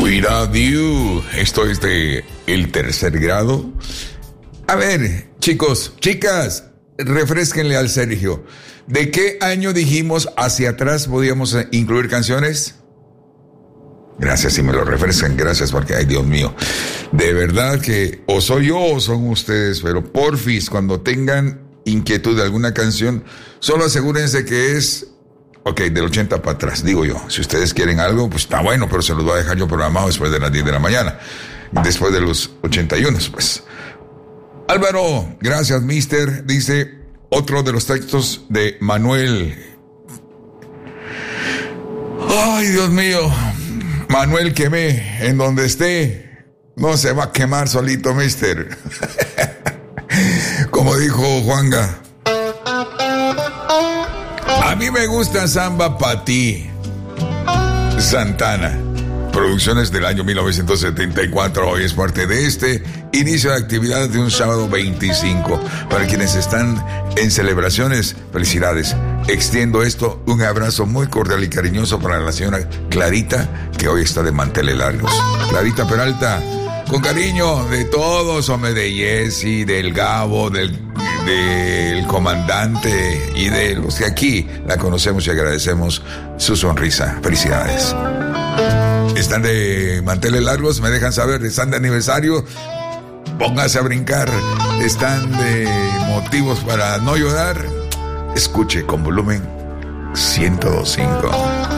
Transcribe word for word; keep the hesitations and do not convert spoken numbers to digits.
Without You. Esto es de el tercer grado. A ver, chicos, chicas, refresquenle al Sergio. ¿De qué año dijimos hacia atrás podíamos incluir canciones? Gracias, si me lo refrescan, gracias, porque, ay, Dios mío, de verdad que o soy yo o son ustedes, pero porfis, cuando tengan inquietud de alguna canción, solo asegúrense que es, ok, del ochenta para atrás, digo yo. Si ustedes quieren algo, pues está bueno, pero se los voy a dejar yo programado después de las diez de la mañana, después de los ochenta y uno, pues. Álvaro, gracias, mister, dice otro de los textos de Manuel. Ay, Dios mío. Manuel, quemé, en donde esté, no se va a quemar solito, mister. Como dijo Juanga. A mí me gusta Samba Pa' Ti, Santana. Producciones del año mil novecientos setenta y cuatro. Hoy es parte de este inicio de actividades de un sábado veinticinco. Para quienes están en celebraciones, felicidades. Extiendo esto, un abrazo muy cordial y cariñoso para la señora Clarita, que hoy está de manteles largos. Clarita Peralta, con cariño de todos, hombre, de Jessy, del Gabo, del, del comandante y de los que aquí la conocemos y agradecemos su sonrisa. Felicidades. Están de manteles largos, me dejan saber, están de aniversario, póngase a brincar, están de motivos para no llorar, escuche con volumen ciento dos punto cinco.